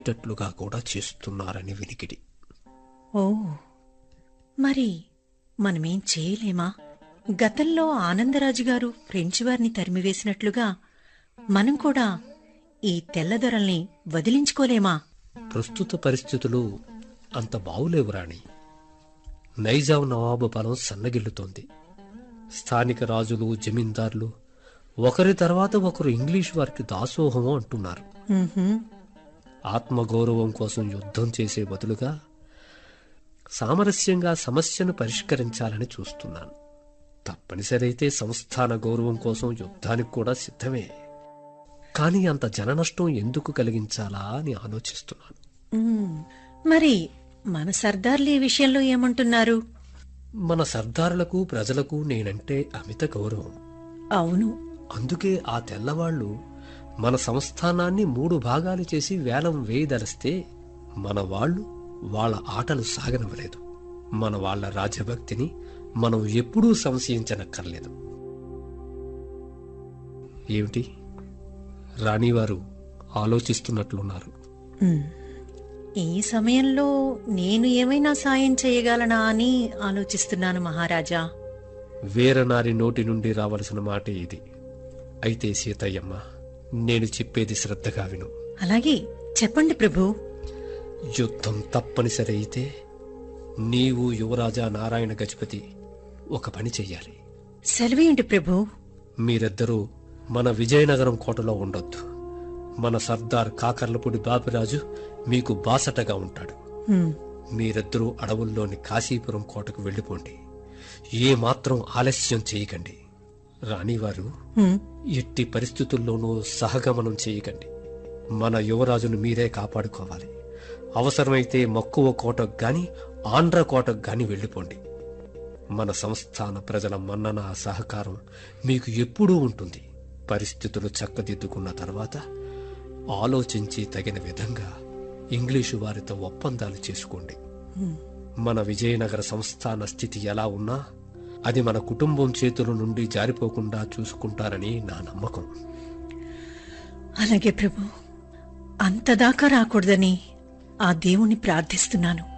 తట్టుగా కూడా చేస్తున్నారని వినికిడి. ఓ, మరి మనమేం చేయలేమా? గతంలో ఆనందరాజు గారు ఫ్రెంచి వారిని తరిమివేసినట్లుగా మనం కూడా ఈ తెల్లదొరల్ని వదిలించుకోలేమా? ప్రస్తుత పరిస్థితులు అంత బావులేవు రాణి. నైజాం నవాబు బలం సన్నగిల్లుతోంది. స్థానిక రాజులు, జమీందార్లు ఒకరి తర్వాత ఒకరు ఇంగ్లీష్ వారికి దాసోహము అంటున్నారు. ఆత్మగౌరవం కోసం యుద్ధం చేసే బదులుగా సామరస్యంగా సమస్యను పరిష్కరించాలని చూస్తున్నాను. తప్పనిసరైతే సంస్థాన గౌరవం కోసం యుద్ధానికి కూడా సిద్ధమే. కానీ అంత జననష్టం ఎందుకు కలిగించాలా అని ఆలోచిస్తున్నాను. మరి మన సర్దార్లు ఈ విషయంలో ఏమంటున్నారు? మన సర్దారులకు, ప్రజలకు నేనంటే అమిత గౌరవం. అవును, అందుకే ఆ తెల్లవాళ్లు మన సంస్థానాన్ని 3 భాగాలు చేసి వేలం వేయదలిస్తే మన వాళ్ళు వాళ్ళ ఆటలు సాగనివ్వలేదు. మన వాళ్ళ రాజభక్తిని మనం ఎప్పుడూ సంశయించనక్కర్లేదు. ఏమిటి, రాణివారు ఆలోచిస్తున్నట్లున్నారు. ఈ సమయంలో నేను ఏమైనా సాయం చేయగలనా అని ఆలోచిస్తున్నాను మహారాజా. వీరనారి నోటి నుండి రావలసిన మాట ఇది. అయితే సీతయ్యమ్మ, నేను చెప్పేది శ్రద్ధగా విను. అలాగే చెప్పండి ప్రభు. యుద్ధం తప్పనిసరి అయితే నీవు, యువరాజా నారాయణ గజపతి ఒక పని చెయ్యాలి. సెలవేంటి ప్రభు? మీరిద్దరూ మన విజయనగరం కోటలో ఉండొద్దు. మన సర్దార్ కాకర్లపూడి బాపిరాజు మీకు బాసటగా ఉంటాడు. మీరిద్దరూ అడవుల్లోని కాశీపురం కోటకు వెళ్ళిపోండి. ఏమాత్రం ఆలస్యం చేయకండి. రాణివారు, ఎట్టి పరిస్థితుల్లోనూ సహగమనం చేయకండి. మన యువరాజును మీరే కాపాడుకోవాలి. అవసరమైతే మక్కువ కోటకు గాని, ఆంధ్ర కోటకు గాని వెళ్ళిపోండి. మన సంస్థాన ప్రజల మన్నన, సహకారం మీకు ఎప్పుడూ ఉంటుంది. పరిస్థితులు చక్కదిద్దుకున్న తర్వాత ఆలోచించి తగిన విధంగా ఇంగ్లీషు వారితో ఒప్పందాలు చేసుకోండి. మన విజయనగర సంస్థాన స్థితి ఎలా ఉన్నా అది మన కుటుంబం చేతుల నుండి జారిపోకుండా చూసుకుంటారని నా నమ్మకం. అలాగే ప్రభు, అంతదాకా రాకూడదని ఆ దేవుణ్ణి ప్రార్థిస్తున్నాను.